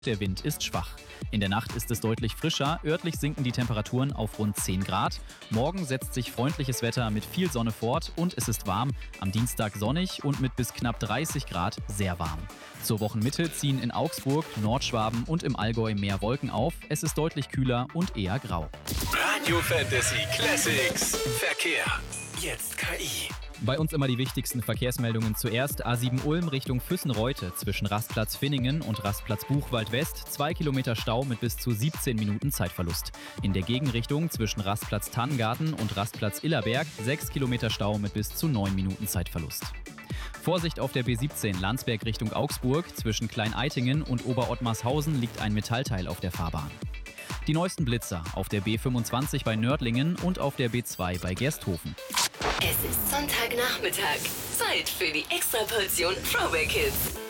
Der Wind ist schwach. In der Nacht ist es deutlich frischer, örtlich sinken die Temperaturen auf rund 10 Grad. Morgen setzt sich freundliches Wetter mit viel Sonne fort und es ist warm. Am Dienstag sonnig und mit bis knapp 30 Grad sehr warm. Zur Wochenmitte ziehen in Augsburg, Nordschwaben und im Allgäu mehr Wolken auf. Es ist deutlich kühler und eher grau. Radio Fantasy Classics Verkehr. Jetzt KI. Bei uns immer die wichtigsten Verkehrsmeldungen zuerst. A7 Ulm Richtung Füssenreute zwischen Rastplatz Finningen und Rastplatz Buchwald West. 2 Kilometer Stau mit bis zu 17 Minuten Zeitverlust. In der Gegenrichtung zwischen Rastplatz Tannengarten und Rastplatz Illerberg 6 Kilometer Stau mit bis zu 9 Minuten Zeitverlust. Vorsicht auf der B17 Landsberg Richtung Augsburg. Zwischen Klein-Eitingen und Oberottmarshausen liegt ein Metallteil auf der Fahrbahn. Die neuesten Blitzer auf der B25 bei Nördlingen und auf der B2 bei Gersthofen. Es ist Sonntagnachmittag. Zeit für die Extraportion Throwback Hits.